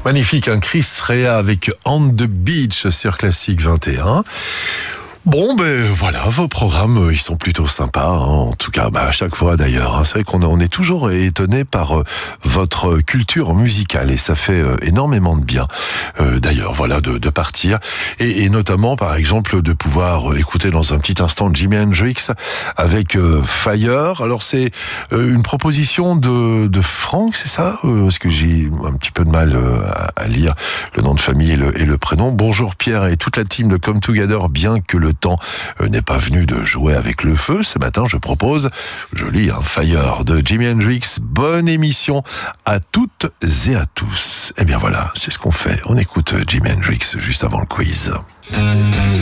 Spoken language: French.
Magnifique, un Chris Rea avec On the Beach sur Classique 21. Bon, ben voilà, vos programmes, ils sont plutôt sympas, hein. En tout cas, à chaque fois d'ailleurs. Hein. C'est vrai qu'on est toujours étonné par votre culture musicale et ça fait énormément de bien. D'ailleurs, voilà, de partir et notamment, par exemple, de pouvoir écouter dans un petit instant Jimi Hendrix avec Fire. Alors c'est une proposition de Franck, c'est ça? Parce que j'ai un petit peu de mal à lire le nom de famille et le prénom. Bonjour Pierre et toute la team de Come Together, bien que le temps n'est pas venu de jouer avec le feu. Ce matin, je propose, je lis un Fire de Jimi Hendrix. Bonne émission à toutes et à tous. Et bien voilà, c'est ce qu'on fait. On écoute Jimi Hendrix juste avant le quiz.